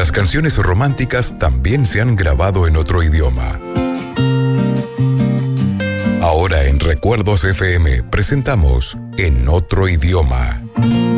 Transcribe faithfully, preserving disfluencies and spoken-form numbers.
las canciones románticas también se han grabado en otro idioma. Ahora en Recuerdos F M presentamos En Otro Idioma.